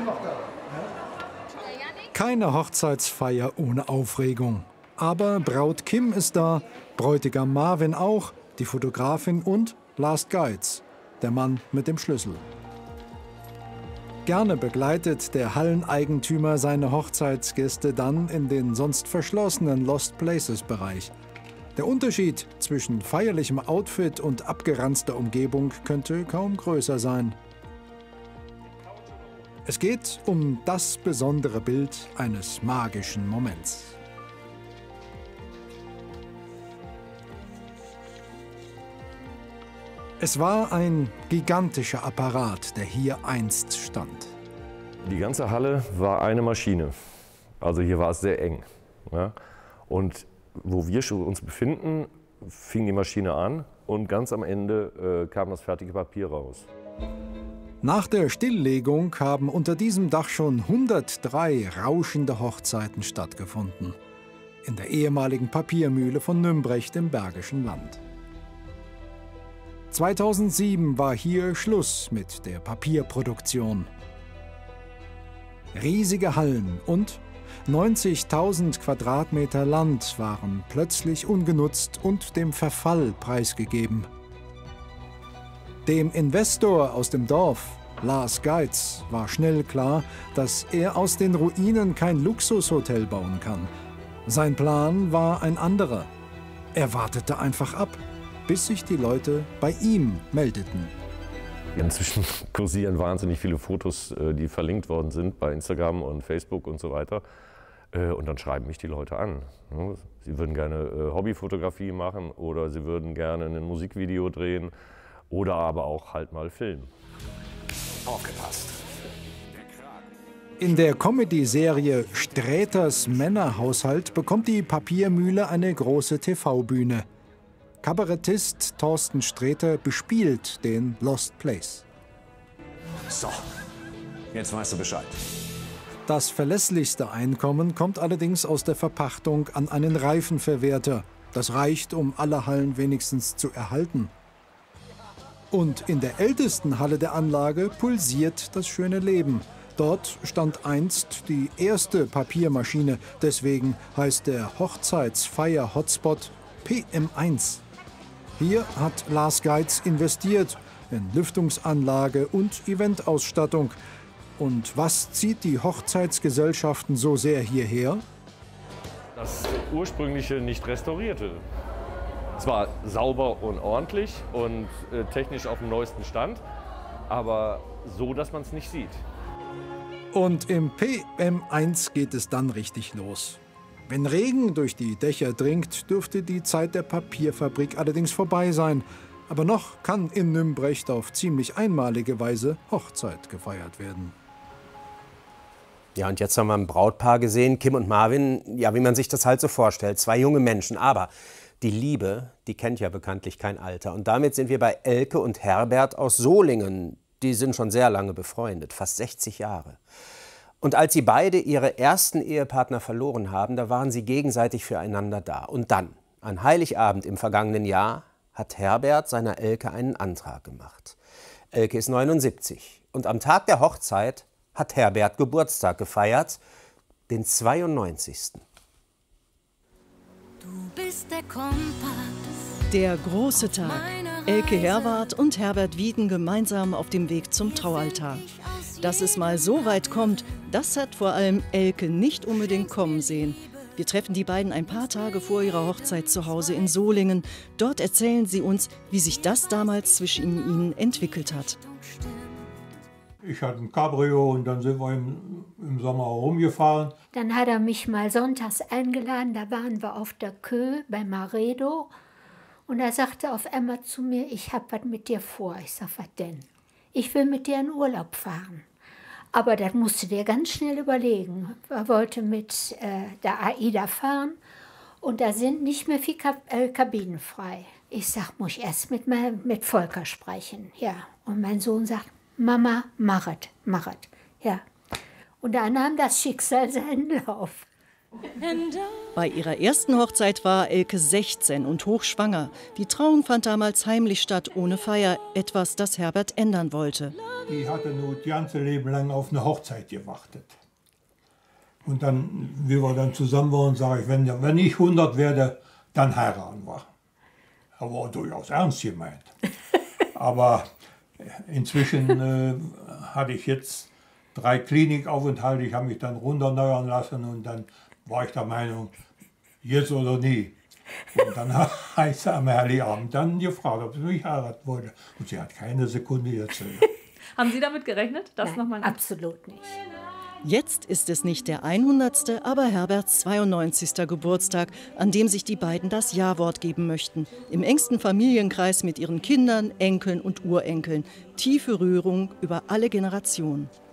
Keine Hochzeitsfeier ohne Aufregung. Aber Braut Kim ist da, Bräutigam Marvin auch, die Fotografin und Last Guides, der Mann mit dem Schlüssel. Gerne begleitet der Halleneigentümer seine Hochzeitsgäste dann in den sonst verschlossenen Lost Places-Bereich. Der Unterschied zwischen feierlichem Outfit und abgeranzter Umgebung könnte kaum größer sein. Es geht um das besondere Bild eines magischen Moments. Es war ein gigantischer Apparat, der hier einst stand. Die ganze Halle war eine Maschine. Also hier war es sehr eng. Ja? Und wo wir uns befinden, fing die Maschine an und ganz am Ende äh, kam das fertige Papier raus. Nach der Stilllegung haben unter diesem Dach schon hundertdrei rauschende Hochzeiten stattgefunden. In der ehemaligen Papiermühle von Nümbrecht im Bergischen Land. zweitausendsieben war hier Schluss mit der Papierproduktion. Riesige Hallen und neunzigtausend Quadratmeter Land waren plötzlich ungenutzt und dem Verfall preisgegeben. Dem Investor aus dem Dorf, Lars Geitz, war schnell klar, dass er aus den Ruinen kein Luxushotel bauen kann. Sein Plan war ein anderer. Er wartete einfach ab, bis sich die Leute bei ihm meldeten. Inzwischen kursieren wahnsinnig viele Fotos, die verlinkt worden sind bei Instagram und Facebook und so weiter. Und dann schreiben mich die Leute an. Sie würden gerne Hobbyfotografie machen oder sie würden gerne ein Musikvideo drehen. Oder aber auch halt mal Film. Aufgepasst. In der Comedy-Serie Sträters Männerhaushalt bekommt die Papiermühle eine große T V-Bühne. Kabarettist Thorsten Sträter bespielt den Lost Place. So, jetzt weißt du Bescheid. Das verlässlichste Einkommen kommt allerdings aus der Verpachtung an einen Reifenverwerter. Das reicht, um alle Hallen wenigstens zu erhalten. Und in der ältesten Halle der Anlage pulsiert das schöne Leben. Dort stand einst die erste Papiermaschine. Deswegen heißt der Hochzeitsfeier-Hotspot P M eins. Hier hat Lars Geitz investiert in Lüftungsanlage und Eventausstattung. Und was zieht die Hochzeitsgesellschaften so sehr hierher? Das ursprüngliche nicht restaurierte. Zwar sauber und ordentlich und äh, technisch auf dem neuesten Stand, aber so, dass man es nicht sieht. Und im P M eins geht es dann richtig los. Wenn Regen durch die Dächer dringt, dürfte die Zeit der Papierfabrik allerdings vorbei sein. Aber noch kann in Nümbrecht auf ziemlich einmalige Weise Hochzeit gefeiert werden. Ja, und jetzt haben wir ein Brautpaar gesehen, Kim und Marvin, ja, wie man sich das halt so vorstellt. Zwei junge Menschen, aber die Liebe, die kennt ja bekanntlich kein Alter. Und damit sind wir bei Elke und Herbert aus Solingen. Die sind schon sehr lange befreundet, fast sechzig Jahre. Und als sie beide ihre ersten Ehepartner verloren haben, da waren sie gegenseitig füreinander da. Und dann, an Heiligabend im vergangenen Jahr, hat Herbert seiner Elke einen Antrag gemacht. Elke ist neunundsiebzig. Und am Tag der Hochzeit hat Herbert Geburtstag gefeiert, den zweiundneunzigsten. Du bist der Kompass. Der große Tag. Elke Herwarth und Herbert Wieden gemeinsam auf dem Weg zum Traualtar. Dass es mal so weit kommt, das hat vor allem Elke nicht unbedingt kommen sehen. Wir treffen die beiden ein paar Tage vor ihrer Hochzeit zu Hause in Solingen. Dort erzählen sie uns, wie sich das damals zwischen ihnen entwickelt hat. Ich hatte ein Cabrio und dann sind wir im, im Sommer rumgefahren. Dann hat er mich mal sonntags eingeladen, da waren wir auf der Kö bei Maredo. Und er sagte auf einmal zu mir, ich habe was mit dir vor. Ich sag, was denn? Ich will mit dir in Urlaub fahren. Aber das musst du dir ganz schnell überlegen. Er wollte mit äh, der AIDA fahren und da sind nicht mehr viele Kab äh, Kabinen frei. Ich sag, muss ich erst mit, mit Volker sprechen. Ja. Und mein Sohn sagt, Mama, machet, machet. Ja. Und da nahm das Schicksal seinen Lauf. Bei ihrer ersten Hochzeit war Elke sechzehn und hochschwanger. Die Trauung fand damals heimlich statt, ohne Feier. Etwas, das Herbert ändern wollte. Die hatte nur das ganze Leben lang auf eine Hochzeit gewartet. Und dann, wie wir dann zusammen waren, sage ich, wenn, wenn ich hundert werde, dann heiraten wir. Das war durchaus ernst gemeint. Aber inzwischen äh, hatte ich jetzt drei Klinikaufenthalte. Ich habe mich dann runterneuern lassen und dann war ich der Meinung, jetzt oder nie. Und dann heißt sie am Heiligabend dann gefragt, ob sie mich heiraten wollte. Und sie hat keine Sekunde erzählt. Haben Sie damit gerechnet? Das Nein, noch mal absolut nicht. Jetzt ist es nicht der hundertste, aber Herberts zweiundneunzigster Geburtstag, an dem sich die beiden das Ja-Wort geben möchten. Im engsten Familienkreis mit ihren Kindern, Enkeln und Urenkeln. Tiefe Rührung über alle Generationen.